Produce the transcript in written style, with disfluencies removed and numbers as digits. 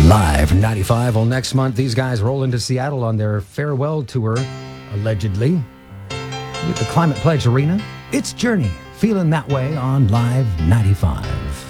Live 95. Well, next month, these guys roll into Seattle on their farewell tour, allegedly, with the Climate Pledge Arena. It's Journey, feeling that way on Live 95.